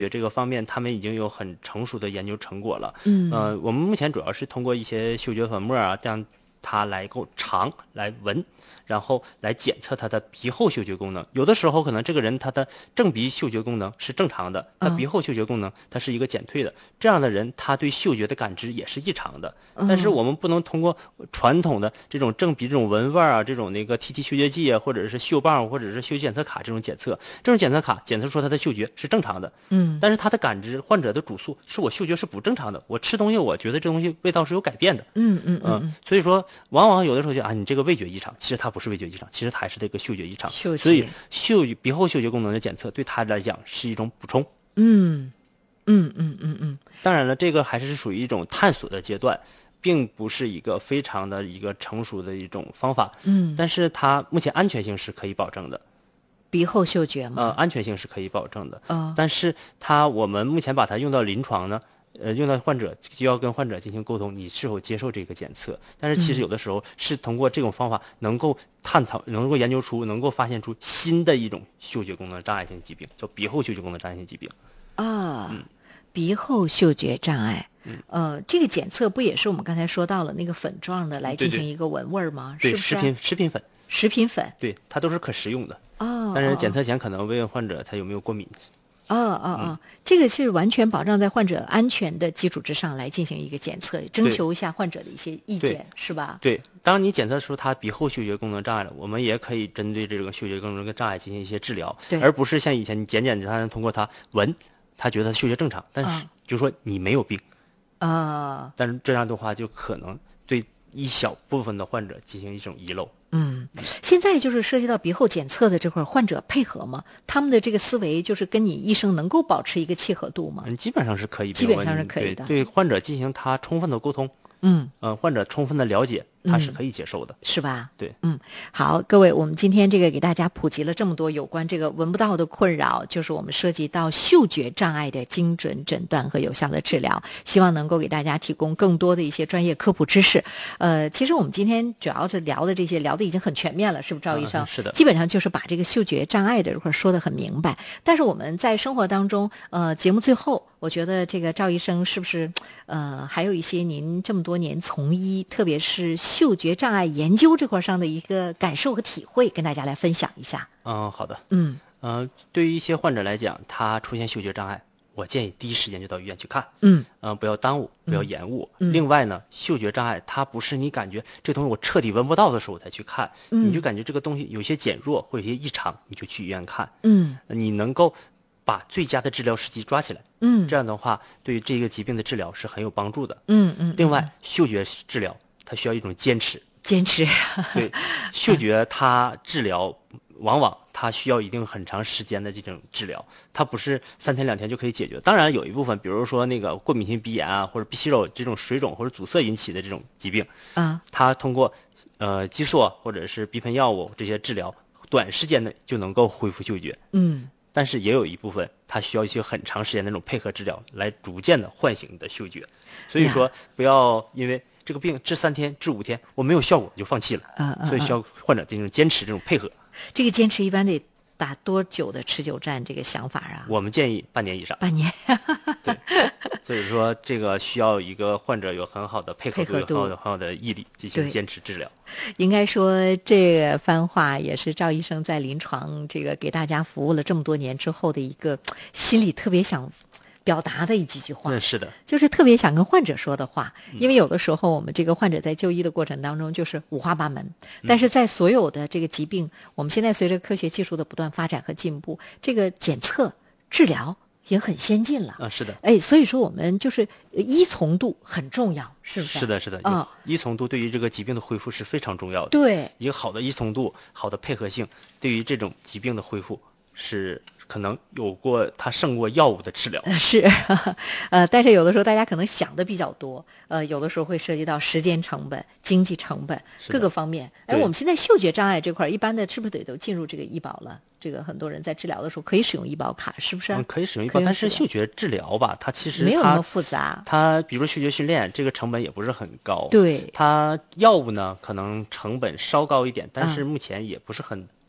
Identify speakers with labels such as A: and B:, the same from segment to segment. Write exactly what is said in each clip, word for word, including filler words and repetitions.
A: 这个方面，他们已经有很成熟的研究成果了。
B: 嗯，
A: 呃，我们目前主要是通过一些嗅觉粉末啊，让它来够尝来闻，然后来检测它的鼻后嗅觉功能。有的时候可能这个人他的正鼻嗅觉功能是正常的，他鼻后嗅觉功能它是一个减退的，这样的人他对嗅觉的感知也是异常的。但是我们不能通过传统的这种正鼻这种闻味啊，这种那个 T T 嗅觉剂啊，或者是嗅棒或者是嗅觉检测卡这种检测，这种检测卡检测出他的嗅觉是正常的，
B: 嗯，
A: 但是他的感知患者的主诉是我嗅觉是不正常的，我吃东西我觉得这东西味道是有改变的。
B: 嗯嗯嗯、
A: 呃，所以说往往有的时候就啊，你这个味觉异常，其实它不是味觉异常，其实它还是这个嗅觉异常。
B: 嗅觉，
A: 所以嗅鼻后嗅觉功能的检测对他来讲是一种补充。
B: 嗯嗯嗯嗯嗯。
A: 当然了，这个还是属于一种探索的阶段，并不是一个非常的一个成熟的一种方法。
B: 嗯，
A: 但是它目前安全性是可以保证的。
B: 鼻后嗅觉吗？
A: 呃，安全性是可以保证的。
B: 哦，
A: 但是它我们目前把它用到临床呢。呃，用到患者就要跟患者进行沟通，你是否接受这个检测？但是其实有的时候是通过这种方法能够探讨、能够研究出、能够发现出新的一种嗅觉功能障碍性疾病，叫鼻后嗅觉功能障碍性疾病。
B: 啊，
A: 嗯，
B: 鼻后嗅觉障碍。
A: 嗯，
B: 呃，这个检测不也是我们刚才说到了那个粉状的来进行一个闻味吗？
A: 对，
B: 是不是、
A: 食品食品粉，
B: 食品粉，
A: 对，它都是可食用的。
B: 哦，
A: 但是检测前可能问患者他有没有过敏。
B: 哦哦哦，这个是完全保障在患者安全的基础之上来进行一个检测，征求一下患者的一些意见，是吧？
A: 对，当你检测出他鼻后嗅觉功能障碍了，我们也可以针对这个嗅觉功能障碍进行一些治疗，而不是像以前你简简单单通过他闻，他觉得嗅觉正常，但是就说你没有病
B: 啊，
A: 但是这样的话就可能对一小部分的患者进行一种遗漏。
B: 嗯，现在就是涉及到鼻后检测的这块，患者配合吗？他们的这个思维就是跟你医生能够保持一个契合度吗？
A: 嗯，基本上是可以，
B: 基本上是可以的。
A: 对，对患者进行他充分的沟通，
B: 嗯，
A: 呃，患者充分的了解，他是可以接受的，
B: 嗯、是吧？
A: 对，
B: 嗯，好，各位，我们今天这个给大家普及了这么多有关这个闻不到的困扰，就是我们涉及到嗅觉障碍的精准诊断和有效的治疗，希望能够给大家提供更多的一些专业科普知识。呃，其实我们今天主要是聊的这些，聊的已经很全面了，是不是，赵医生？
A: 嗯、是的，
B: 基本上就是把这个嗅觉障碍的这块说得很明白。但是我们在生活当中，呃，节目最后，我觉得这个赵医生是不是，呃，还有一些您这么多年从医，特别是嗅觉障碍研究这块上的一个感受和体会，跟大家来分享一下。
A: 嗯，好的。
B: 嗯，
A: 呃，对于一些患者来讲，他出现嗅觉障碍，我建议第一时间就到医院去看。
B: 嗯，
A: 呃，不要耽误，不要延误。
B: 嗯、
A: 另外呢，嗅觉障碍它不是你感觉这东西我彻底闻不到的时候才去看，
B: 嗯、
A: 你就感觉这个东西有些减弱或有些异常，你就去医院看。
B: 嗯，
A: 你能够把最佳的治疗时机抓起来。
B: 嗯，
A: 这样的话，对于这个疾病的治疗是很有帮助的。
B: 嗯嗯。
A: 另外，嗅觉治疗它需要一种坚持。
B: 坚持。
A: 对，嗅觉它治疗往往它需要一定很长时间的这种治疗，它不是三天两天就可以解决。当然有一部分，比如说那个过敏性鼻炎啊，或者鼻息肉这种水肿或者阻塞引起的这种疾病，
B: 啊，
A: 它通过呃激素或者是鼻喷药物这些治疗，短时间内就能够恢复嗅觉。
B: 嗯，
A: 但是也有一部分它需要一些很长时间的那种配合治疗，来逐渐的唤醒你的嗅觉。所以说，不要因为这个病治三天治五天我没有效果就放弃了，
B: 嗯嗯，
A: 所以需要患者进行坚持这种配合。
B: 这个坚持一般得打多久的持久战？这个想法啊，
A: 我们建议半年以上。
B: 半年。
A: 对，所以说这个需要一个患者有很好的配合度，
B: 配合度
A: 有很好的很好的毅力进行坚持治疗。
B: 应该说，这个番话也是赵医生在临床这个给大家服务了这么多年之后的一个心里特别想表达的一几句话。
A: 嗯，是的，
B: 就是特别想跟患者说的话。因为有的时候我们这个患者在就医的过程当中就是五花八门，但是在所有的这个疾病，我们现在随着科学技术的不断发展和进步，这个检测治疗也很先进了。
A: 啊，是的，
B: 哎，所以说我们就是依从度很重要，是不是？
A: 是的，是的，
B: 啊、哦，
A: 依从度对于这个疾病的恢复是非常重要的。
B: 对，
A: 一个好的依从度、好的配合性，对于这种疾病的恢复是可能有过它胜过药物的治疗。
B: 是，呃，但是有的时候大家可能想的比较多，呃，有的时候会涉及到时间成本、经济成本各个方面。哎，我们现在嗅觉障碍这块，一般的是不是得都进入这个医保了？这个很多人在治疗的时候可以使用医保卡，是不是？
A: 嗯，可以使用医保，但是嗅觉治疗吧，它其实
B: 没有那么复杂。
A: 它比如嗅觉训练，这个成本也不是很高。
B: 对，
A: 它药物呢，可能成本稍高一点，但是目前也不是很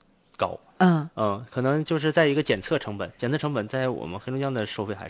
A: 高。
B: 嗯
A: 嗯，可能就是在一个检测成本，检测成本在我们黑龙江的收费还是